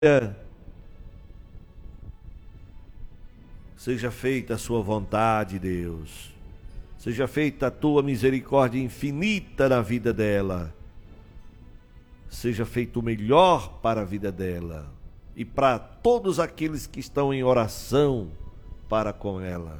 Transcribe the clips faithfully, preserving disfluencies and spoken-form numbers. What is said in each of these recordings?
Seja feita a sua vontade, Deus. Seja feita a tua misericórdia infinita na vida dela. Seja feito o melhor para a vida dela e para todos aqueles que estão em oração para com ela.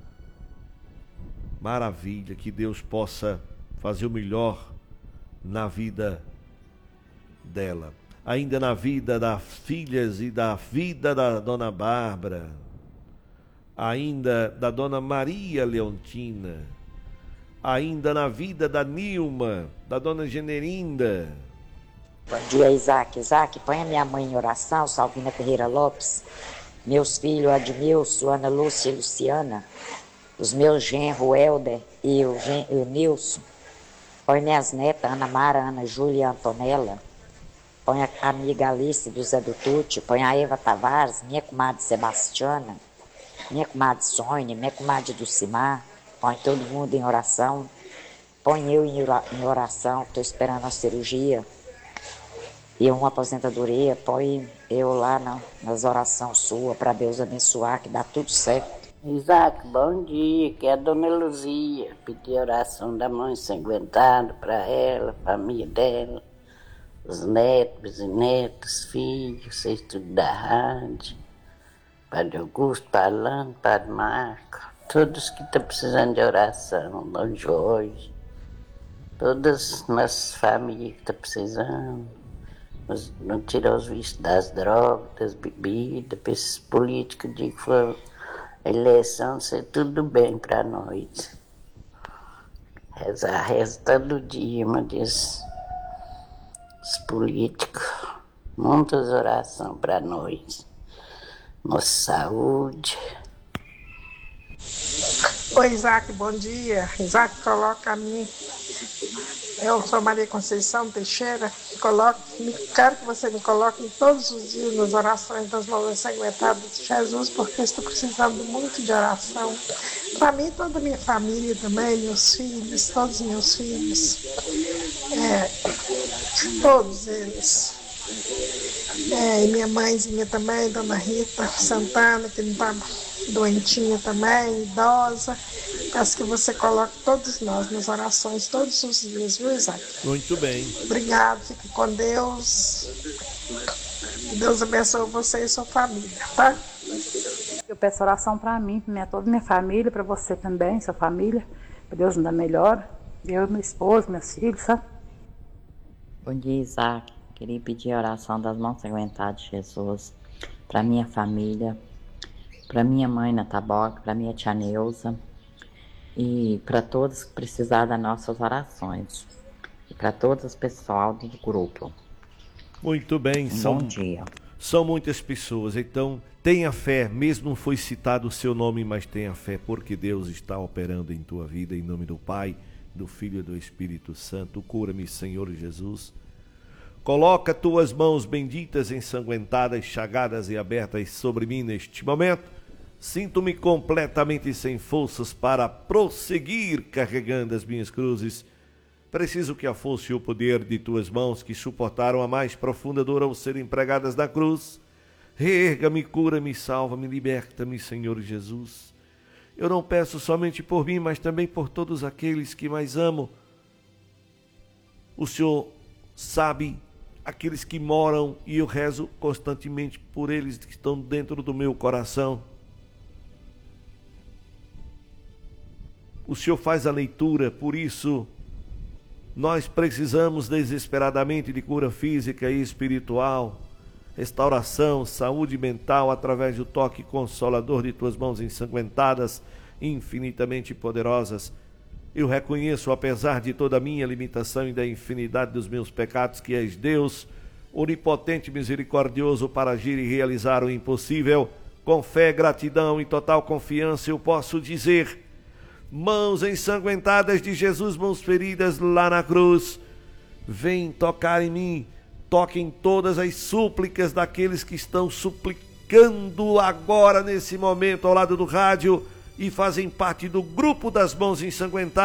Maravilha, que Deus possa fazer o melhor na vida dela. Ainda na vida das filhas e da vida da dona Bárbara, ainda da dona Maria Leontina, ainda na vida da Nilma, da dona Generinda. Bom dia, Isaac. Isaac, põe a minha mãe em oração, Salvina Ferreira Lopes, meus filhos Admilson, Ana Lúcia e Luciana, os meus genros Helder e o, gen, o Nilson, põe minhas netas Ana Mara, Ana Júlia e Antonella, põe a amiga Alice do Zé do Tuti, põe a Eva Tavares, minha comadre Sebastiana, minha comadre Sônia, minha comadre Dulcimar, põe todo mundo em oração, põe eu em oração, estou esperando a cirurgia e uma aposentadoria, põe eu lá na, nas orações suas, para Deus abençoar, que dá tudo certo. Isaac, bom dia, que é a dona Luzia, pedi oração da mãe ensanguentada para ela, a família dela, os netos e netos, filhos, vocês tudo da rádio, Padre Augusto, Padre Lando, Padre Marco, todos que estão precisando de oração, Dom Jorge, todas as nossas famílias que estão precisando, não tirar os vícios das drogas, das bebidas, para esses políticos de que for a eleição ser tudo bem para nós. Rezar, reza todo dia, mas diz, os políticos, muitas orações para nós. Nossa saúde. Oi, Isaac, bom dia. Isaac, coloca a mim. Eu sou Maria Conceição Teixeira. Coloque, quero que você me coloque todos os dias nas orações das mãos ensanguentadas de Jesus, porque estou precisando muito de oração. Para mim, toda a minha família também, meus filhos, todos os meus filhos. É, todos eles. É, e minha mãezinha também, Dona Rita Santana, que não está doentinha também, idosa. Peço que você coloque todos nós nas orações, todos os dias, viu, Isaac? Muito bem. Obrigado, fique com Deus. Que Deus abençoe você e sua família, tá? Eu peço oração para mim, para toda a minha família, para você também, sua família. Para Deus nos dar melhor. Eu, meu esposo, meus filhos, sabe? Bom dia, Isaac. Queria pedir a oração das mãos ensanguentadas de Jesus para minha família, para minha mãe na Taboca, para minha tia Neuza e para todos que precisarem das nossas orações e para todos os pessoal do grupo. Muito bem, um são, bom dia. São muitas pessoas, então tenha fé, mesmo não foi citado o seu nome, mas tenha fé, porque Deus está operando em tua vida, em nome do Pai, do Filho e do Espírito Santo. Cura-me, Senhor Jesus. Coloca tuas mãos benditas, ensanguentadas, chagadas e abertas sobre mim neste momento. Sinto-me completamente sem forças para prosseguir carregando as minhas cruzes. Preciso que a força e o poder de tuas mãos, que suportaram a mais profunda dor ao serem pregadas na cruz, reerga-me, cura-me, salva-me, liberta-me, Senhor Jesus. Eu não peço somente por mim, mas também por todos aqueles que mais amo. O Senhor sabe aqueles que moram e eu rezo constantemente por eles que estão dentro do meu coração. O Senhor faz a leitura, por isso nós precisamos desesperadamente de cura física e espiritual, restauração, saúde mental através do toque consolador de tuas mãos ensanguentadas, infinitamente poderosas. Eu reconheço, apesar de toda a minha limitação e da infinidade dos meus pecados, que és Deus, onipotente e misericordioso para agir e realizar o impossível. Com fé, gratidão e total confiança eu posso dizer: mãos ensanguentadas de Jesus, mãos feridas lá na cruz, vem tocar em mim, toquem todas as súplicas daqueles que estão suplicando agora nesse momento ao lado do rádio e fazem parte do grupo das mãos ensanguentadas.